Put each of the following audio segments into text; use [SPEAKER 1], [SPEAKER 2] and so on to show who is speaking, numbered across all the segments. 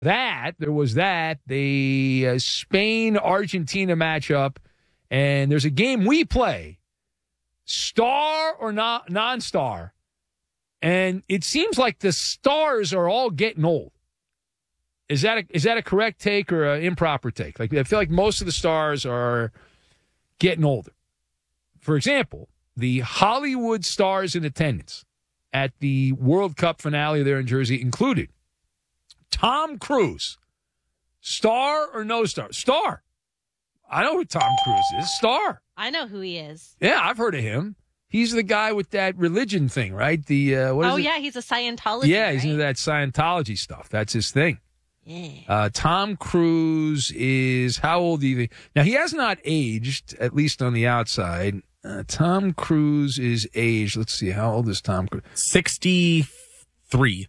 [SPEAKER 1] There was the Spain-Argentina matchup, and there's a game we play, star or not non-star, and it seems like the stars are all getting old. Is that a correct take or an improper take? Like, I feel like most of the stars are getting older. For example, the Hollywood stars in attendance at the World Cup finale there in Jersey included Tom Cruise. Star or no star? Star. I know who Tom Cruise is. Star.
[SPEAKER 2] I know who he is.
[SPEAKER 1] Yeah, I've heard of him. He's the guy with that religion thing, right?
[SPEAKER 2] Yeah, he's a Scientologist.
[SPEAKER 1] Yeah, he's into that Scientology stuff. That's his thing.
[SPEAKER 2] Yeah.
[SPEAKER 1] Tom Cruise is, how old do you think? Now, he has not aged, at least on the outside. Tom Cruise is aged. Let's see, how old is Tom Cruise?
[SPEAKER 3] 63.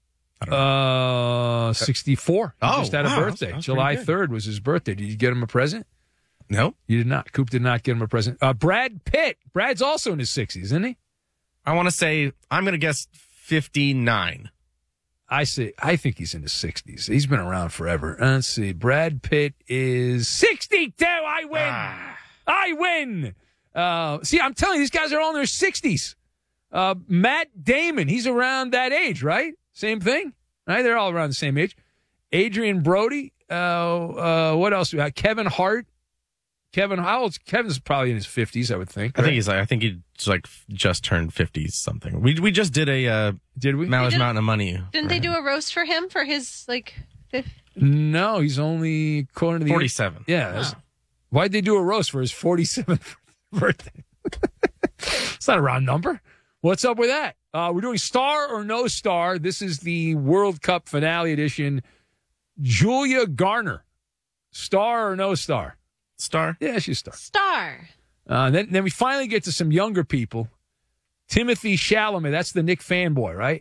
[SPEAKER 1] 64. He just had a birthday.
[SPEAKER 3] That's
[SPEAKER 1] July 3rd was his birthday. Did you get him a present?
[SPEAKER 3] No.
[SPEAKER 1] You did not. Coop did not get him a present. Brad Pitt. Brad's also in his 60s, isn't he?
[SPEAKER 3] I want to say, I'm going to guess 59.
[SPEAKER 1] I think he's in his 60s. He's been around forever. Let's see. Brad Pitt is 62. I win. I win. See, I'm telling you, these guys are all in their 60s. Matt Damon, he's around that age, right? Same thing, right? They're all around the same age. Adrian Brody. What else? Kevin Hart. How old's Kevin's probably in his 50s, I would think. Right?
[SPEAKER 3] I think he just turned 50 something. We just did a
[SPEAKER 1] did we?
[SPEAKER 3] Mountain of Money.
[SPEAKER 2] Didn't they do a roast for him for his
[SPEAKER 1] No, he's only according to the
[SPEAKER 3] 47.
[SPEAKER 1] Yeah. Why'd they do a roast for his 47th birthday? It's not a round number. What's up with that? We're doing star or no star. This is the World Cup finale edition. Julia Garner. Star or no star?
[SPEAKER 3] Star?
[SPEAKER 1] Yeah, she's star.
[SPEAKER 2] Star.
[SPEAKER 1] Then we finally get to some younger people. Timothy Chalamet. That's the Nick fanboy, right?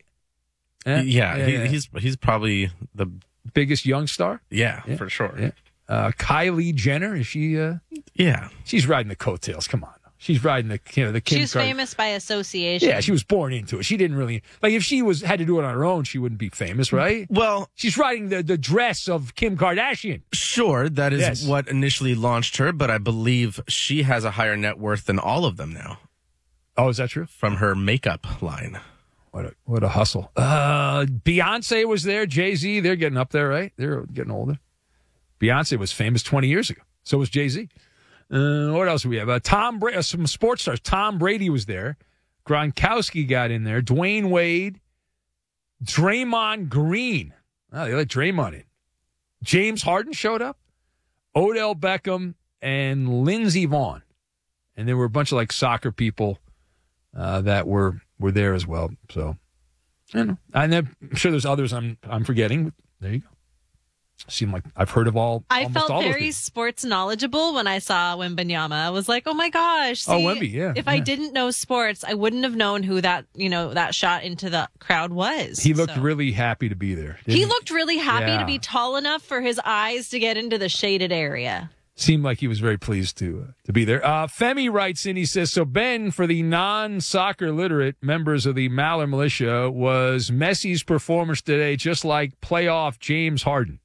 [SPEAKER 3] He's probably the
[SPEAKER 1] biggest young star.
[SPEAKER 3] Yeah, for sure.
[SPEAKER 1] Yeah. Kylie Jenner. Is she?
[SPEAKER 3] Yeah.
[SPEAKER 1] She's riding the coattails. Come on. She's riding the Kim.
[SPEAKER 2] She's famous by association.
[SPEAKER 1] Yeah, she was born into it. She didn't really if she had to do it on her own, she wouldn't be famous, right?
[SPEAKER 3] Well,
[SPEAKER 1] she's riding the dress of Kim Kardashian.
[SPEAKER 3] Sure, that is what initially launched her, but I believe she has a higher net worth than all of them now.
[SPEAKER 1] Oh, is that true?
[SPEAKER 3] From her makeup line.
[SPEAKER 1] What a hustle. Beyonce was there. Jay-Z, they're getting up there, right? They're getting older. Beyonce was famous 20 years ago. So was Jay-Z. What else do we have? Tom Brady, some sports stars. Tom Brady was there. Gronkowski got in there. Dwayne Wade. Draymond Green. Oh, they let Draymond in. James Harden showed up. Odell Beckham and Lindsey Vonn. And there were a bunch of soccer people that were there as well. So, I don't know. I'm sure there's others I'm forgetting. But there you go. Seemed like I've heard of all.
[SPEAKER 2] I felt very sports knowledgeable when I saw Wembanyama. I was like, oh my gosh. See,
[SPEAKER 1] Wemby, yeah.
[SPEAKER 2] If I didn't know sports, I wouldn't have known who that shot into the crowd was.
[SPEAKER 1] He looked really happy to be there.
[SPEAKER 2] He looked really happy to be tall enough for his eyes to get into the shaded area.
[SPEAKER 1] Seemed like he was very pleased to be there. Femi writes in, he says, so Ben, for the non-soccer literate members of the Maller Militia, was Messi's performance today just like playoff James Harden?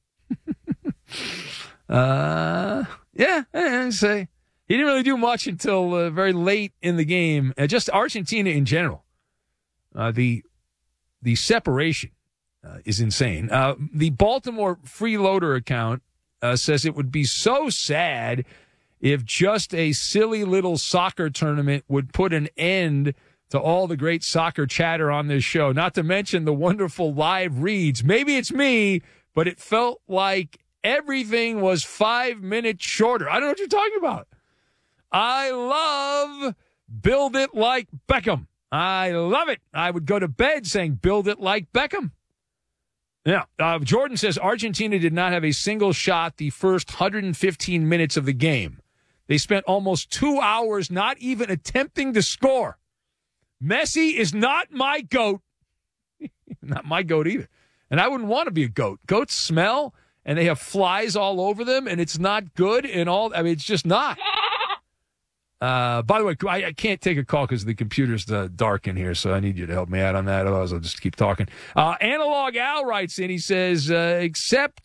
[SPEAKER 1] I'd say he didn't really do much until very late in the game. Just Argentina in general. The separation is insane. The Baltimore Freeloader account says it would be so sad if just a silly little soccer tournament would put an end to all the great soccer chatter on this show, not to mention the wonderful live reads. Maybe it's me, but it felt like everything was 5 minutes shorter. I don't know what you're talking about. I love Build It Like Beckham. I love it. I would go to bed saying Build It Like Beckham. Yeah. Jordan says Argentina did not have a single shot the first 115 minutes of the game. They spent almost 2 hours not even attempting to score. Messi is not my GOAT. Not my GOAT either. And I wouldn't want to be a goat. Goats smell, and they have flies all over them, and it's not good and all. I mean, it's just not. By the way, I can't take a call because the computer's dark in here, so I need you to help me out on that. Otherwise, I'll just keep talking. Analog Al writes in. He says, except